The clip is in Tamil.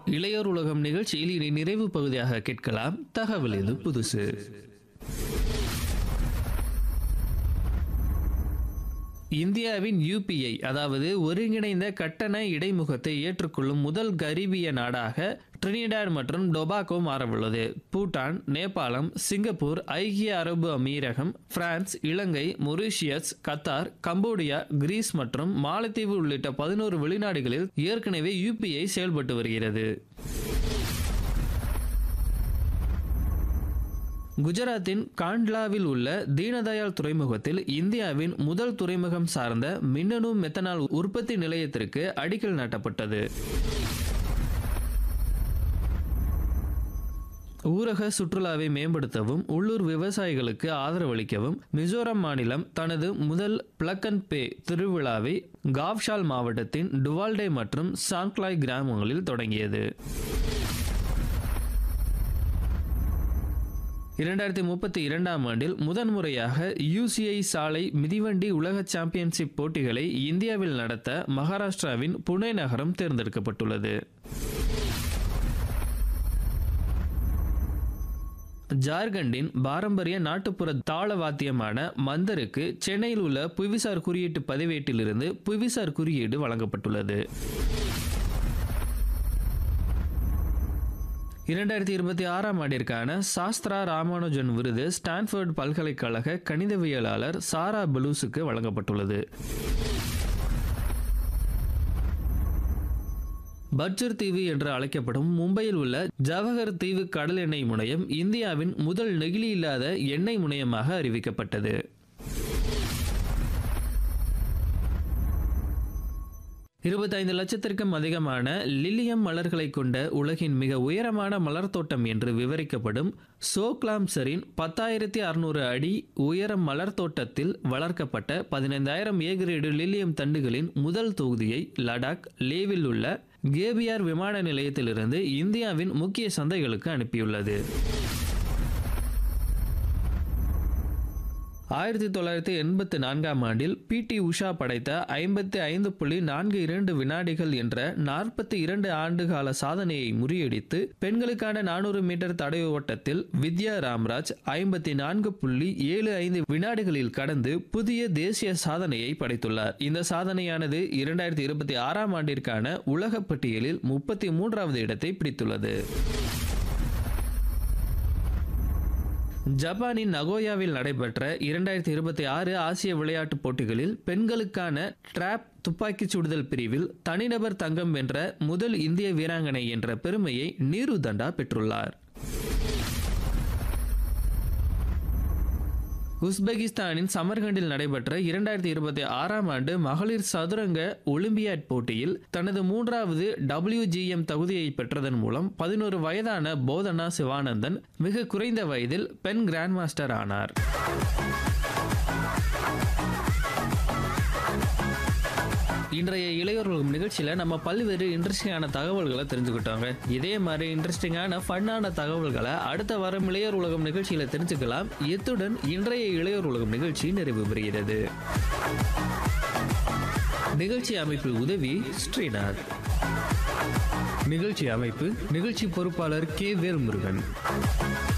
இளையோர் உலகம் நிகழ்ச்சியில் இனி நிறைவு பகுதியாக கேட்கலாம் தகவல் இது புதுசு. இந்தியாவின் UPI அதாவது ஒருங்கிணைந்த கட்டண இடைமுகத்தை ஏற்றுக்கொள்ளும் முதல் கரீபிய நாடாக ட்ரினிடாட் மற்றும் டொபாகோ மாறவுள்ளது. பூட்டான், நேபாளம், சிங்கப்பூர், ஐக்கிய அரபு அமீரகம், பிரான்ஸ், இலங்கை, மொரீஷியஸ், கத்தார், கம்போடியா, கிரீஸ் மற்றும் மாலத்தீவு உள்ளிட்ட 11 வெளிநாடுகளில் ஏற்கனவே UPI செயல்பட்டு வருகிறது. குஜராத்தின் காண்ட்லாவில் உள்ள தீனதயாள் துறைமுகத்தில் இந்தியாவின் முதல் துறைமுகம் சார்ந்த மின்னணு மெத்தனால் உற்பத்தி நிலையத்திற்கு அடிக்கல் நாட்டப்பட்டது. ஊரக சுற்றுலாவை மேம்படுத்தவும் உள்ளூர் விவசாயிகளுக்கு ஆதரவளிக்கவும் மிசோரம் மாநிலம் தனது முதல் பிளக் அண்ட் பே திருவிழாவை காவ்ஷால் மாவட்டத்தின் டுவால்டே மற்றும் சாங்க்லாய் கிராமங்களில் தொடங்கியது. 2032ஆம் ஆண்டில் முதன்முறையாக UCI சாலை மிதிவண்டி உலக சாம்பியன்ஷிப் போட்டிகளை இந்தியாவில் நடத்த மகாராஷ்டிராவின் புனே நகரம் தேர்ந்தெடுக்கப்பட்டுள்ளது. ஜார்க்கண்டின் பாரம்பரிய நாட்டுப்புற தாள வாத்தியமான மந்தருக்கு சென்னையில் உள்ள புவிசார் குறியீட்டு பதிவேட்டிலிருந்து புவிசார் குறியீடு வழங்கப்பட்டுள்ளது. 2026ஆம் ஆண்டிற்கான சாஸ்திரா ராமானுஜன் விருது ஸ்டான்ஃபோர்ட் பல்கலைக்கழக கணிதவியலாளர் சாரா பெலூஸுக்கு வழங்கப்பட்டுள்ளது. பட்ஜர் தீவு என்று அழைக்கப்படும் மும்பையில் உள்ள ஜவஹர் தீவு கடல் எண்ணெய் முனையம் இந்தியாவின் முதல் நெகிழி இல்லாத எண்ணெய் முனையமாக அறிவிக்கப்பட்டது. $25 லட்சத்திற்கும் அதிகமான லில்லியம் மலர்களை கொண்ட உலகின் மிக உயரமான மலர் தோட்டம் என்று விவரிக்கப்படும் சோக்லாம்சரின் 10,600 அடி உயரம் மலர் தோட்டத்தில் வளர்க்கப்பட்ட 15,000 ஏ லில்லியம் தண்டுகளின் முதல் தொகுதியை லடாக் லேவில் உள்ள கேபியார் விமான நிலையத்திலிருந்து இந்தியாவின் முக்கிய சந்தைகளுக்கு அனுப்பியுள்ளது. 1984ஆம் ஆண்டில் PT உஷா படைத்த 55.42 வினாடிகள் என்ற 42 ஆண்டுகால சாதனையை முறியடித்து பெண்களுக்கான 400 மீட்டர் தடை ஓட்டத்தில் வித்யா ராம்ராஜ் 54.75 வினாடிகளில் கடந்து புதிய தேசிய சாதனையை படைத்துள்ளார். இந்த சாதனையானது 2026ஆம் ஆண்டிற்கான உலக பட்டியலில் 33வது இடத்தை பிடித்துள்ளது. ஜப்பானின் நகோயாவில் நடைபெற்ற 2026 ஆசிய விளையாட்டுப் போட்டிகளில் பெண்களுக்கான டிராப் துப்பாக்கிச் சுடுதல் பிரிவில் தனிநபர் தங்கம் வென்ற முதல் இந்திய வீராங்கனை என்ற பெருமையை நீரு தண்டா பெற்றுள்ளார். உஸ்பெகிஸ்தானின் சமர்கண்டில் நடைபெற்ற 2026ஆம் ஆண்டு மகளிர் சதுரங்க ஒலிம்பியாட் போட்டியில் தனது 3வது WGM தகுதியை பெற்றதன் மூலம் 11 வயதான போதனா சிவானந்தன் மிக குறைந்த வயதில் பெண் கிராண்ட் மாஸ்டர் ஆனார். இன்றைய இளையோர் உலகம் நிகழ்ச்சியில நம்ம பல்வேறு இன்ட்ரெஸ்டிங்கான தகவல்களை தெரிஞ்சுக்கிட்டோங்க. இதே மாதிரி இன்ட்ரெஸ்டிங்கான ஃபன்னான தகவல்களை அடுத்த வாரம் இளையோர் உலகம் நிகழ்ச்சியில தெரிஞ்சுக்கலாம். இத்துடன் இன்றைய இளையோர் உலகம் நிகழ்ச்சி நிறைவு பெறுகிறது. நிகழ்ச்சி அமைப்பு உதவி ஸ்ரீநாத். நிகழ்ச்சி அமைப்பு நிகழ்ச்சி பொறுப்பாளர் K. வேல்முருகன்.